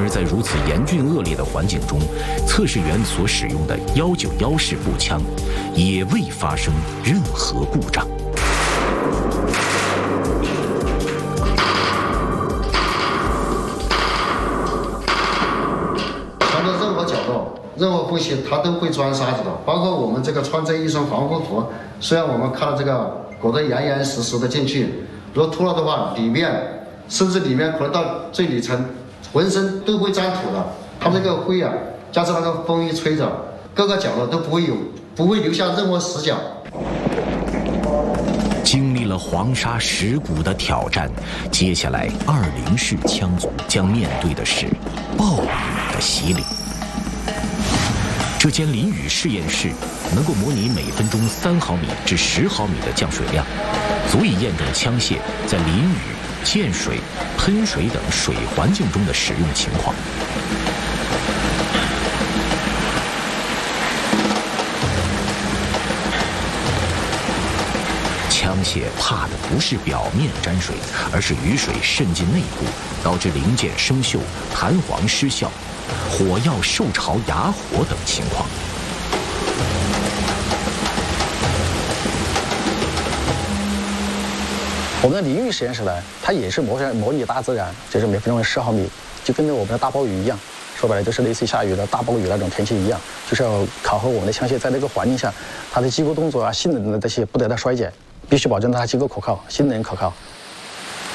而在如此严峻恶劣的环境中，测试员所使用的191式步枪也未发生任何故障。 从的任何角落、任何缝隙，它都会钻沙子的。包括我们这个穿这一身防护服，虽然我们看到这个裹得严严实实的进去，如果脱了的话，里面甚至里面可能到最里层，浑身都会沾土的。它这个灰啊，加上那个风一吹着，各个角落都不会留下任何死角。 经历了黄沙蚀骨的挑战，接下来20式枪组将面对的是暴雨的洗礼。这间淋雨试验室能够模拟每分钟3毫米至10毫米的降水量，足以验证枪械在淋雨、溅水、喷水等水环境中的使用情况。枪械怕的不是表面沾水，而是雨水渗进内部，导致零件生锈、弹簧失效、火药受潮哑火等情况。 我们的淋浴实验室呢，它也是模拟大自然，就是每分钟10毫米，就跟着我们的大暴雨一样。说白了就是类似于下雨的大暴雨那种天气一样，就是要考核我们的枪械在那个环境下，它的机构动作啊、性能的这些不得到衰减，必须保证它机构可靠、性能可靠。